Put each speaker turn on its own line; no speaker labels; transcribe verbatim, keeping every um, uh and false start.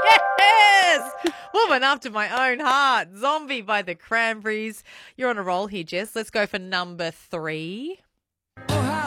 Yes! Woman after my own heart. Zombie by the Cranberries. You're on a roll here, Jess. Let's go for number three.